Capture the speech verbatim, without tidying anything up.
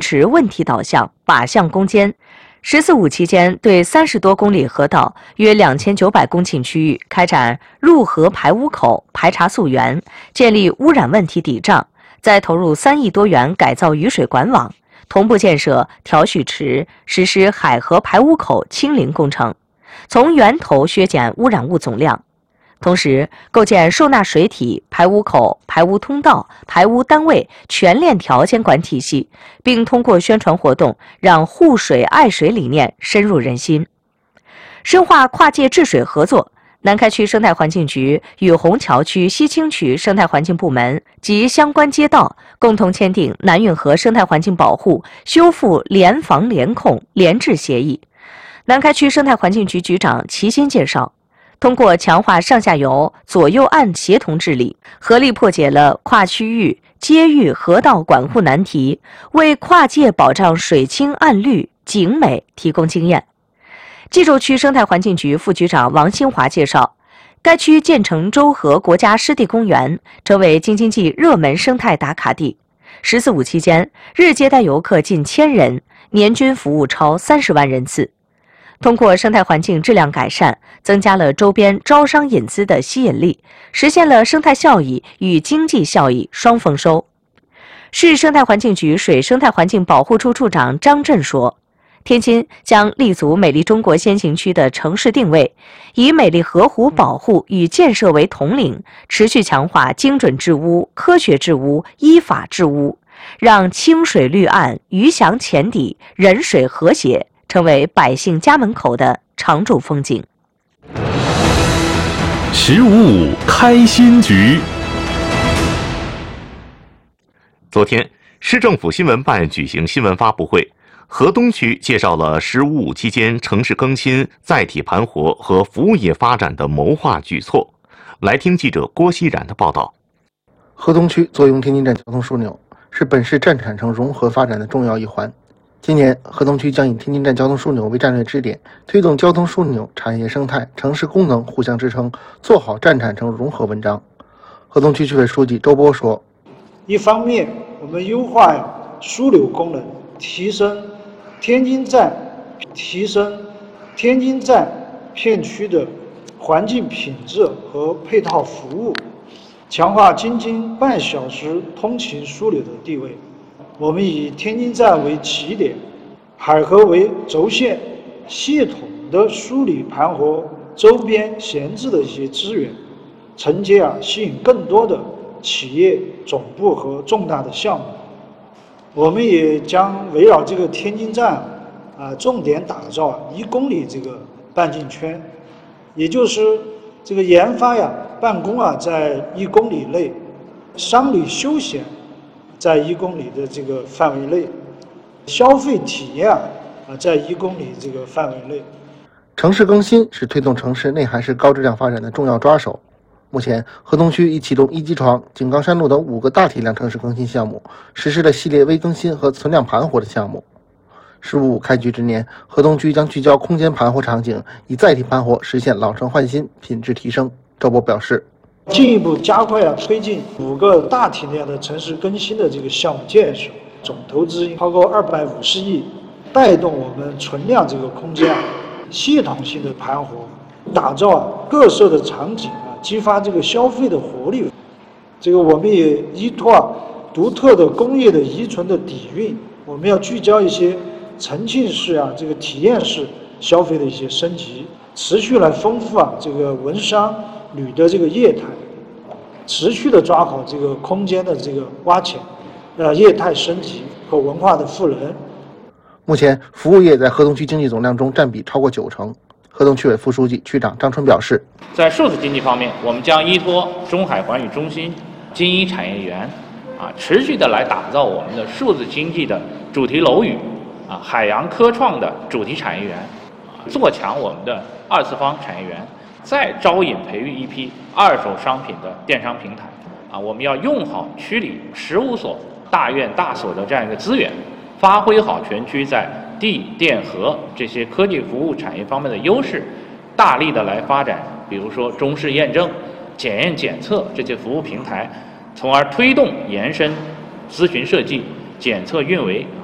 持问题导向，靶向攻坚。十四五期间，对三十多公里河道、约两千九百公顷区域开展入河排污口、排查溯源，建立污染问题抵账，再投入三亿多元改造雨水管网，同步建设调蓄池，实施海河排污口清零工程，从源头削减污染物总量。同时，构建受纳水体、排污口、排污通道、排污单位全链条监管体系，并通过宣传活动，让护水爱水理念深入人心。深化跨界治水合作，南开区生态环境局与虹桥区西青区生态环境部门及相关街道共同签订南运河生态环境保护修复联防联控联治协议。南开区生态环境局局长齐新介绍，通过强化上下游、左右岸协同治理，合力破解了跨区域、街域河道管护难题，为跨界保障水清岸绿、景美提供经验。济州区生态环境局副局长王新华介绍，该区建成周河国家湿地公园，成为京津冀热门生态打卡地。十四五期间，日接待游客近千人，年均服务超三十万人次。通过生态环境质量改善，增加了周边招商引资的吸引力，实现了生态效益与经济效益双丰收。市生态环境局水生态环境保护处处长张震说，天津将立足美丽中国先行区的城市定位，以美丽河湖保护与建设为统领，持续强化精准治污、科学治污、依法治污，让清水绿岸、鱼翔浅底、人水和谐成为百姓家门口的常驻风景。 十五五开心局。昨天，市政府新闻办举行新闻发布会，河东区介绍了“十五五”期间城市更新、载体盘活和服务业发展的谋划举措。来听记者郭熙然的报道。 河东区作用天津站交通枢纽，是本市站产城融合发展的重要一环。今年，河东区将以天津站交通枢纽为战略支点，推动交通枢纽、产业生态、城市功能互相支撑，做好站产城融合文章。河东区区委书记周波说：“ 一方面，我们优化枢纽功能，提升天津站，提升天津站片区的环境品质和配套服务，强化京津半小时通勤枢纽的地位。我们以天津站为起点，海河为轴线，系统的梳理盘活周边闲置的一些资源，承接啊吸引更多的企业总部和重大的项目。我们也将围绕这个天津站啊，重点打造一公里这个半径圈，也就是这个研发呀、办公啊，在一公里内，商旅休闲在一公里的这个范围内，消费体验啊，在一公里这个范围内。 城市更新是推动城市内涵市高质量发展的重要抓手。目前，河东区已启动一机床、井冈山路等五个大体量城市更新项目，实施了系列微更新和存量盘活的项目。十五五开局之年，河东区将聚焦空间盘活场景，以载体盘活实现老城换新、品质提升。周波表示， 进一步加快啊推进五个大体量的城市更新的这个项目建设，总投资超过二百五十亿，带动我们存量这个空间啊系统性的盘活，打造啊各色的场景啊，激发这个消费的活力。这个我们也依托啊独特的工业的遗存的底蕴，我们要聚焦一些沉浸式啊这个体验式消费的一些升级，持续来丰富啊这个文商旅的这个业态，持续的抓好这个空间的这个挖潜，呃业态升级和文化的赋能。 目前，服务业在河东区经济总量中占比超过九成。河东区委副书记、区长张春表示， 在数字经济方面，我们将依托中海环宇中心、金一产业园，啊，持续的来打造我们的数字经济的主题楼宇，啊，海洋科创的主题产业园，啊，做强我们的二次方产业园，再招引培育一批二手商品的电商平台，啊，我们要用好区里十五所大院大所的这样一个资源，发挥好全区在地、电、核这些科技服务产业方面的优势，大力的来发展，比如说中式验证、检验检测这些服务平台，从而推动延伸咨询设计、检测运维